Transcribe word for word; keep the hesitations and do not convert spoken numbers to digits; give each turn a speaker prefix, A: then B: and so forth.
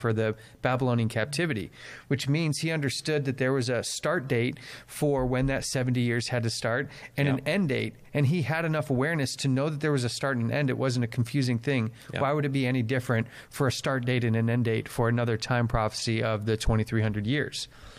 A: for the Babylonian captivity, which means he understood that there was a start date for when that seventy years had to start and
B: Yeah.
A: an end date. And he had enough awareness to know that there was a start and an end. It wasn't a confusing thing.
B: Yeah.
A: Why would it be any different for a start date and an end date for another time prophecy of the twenty-three hundred years?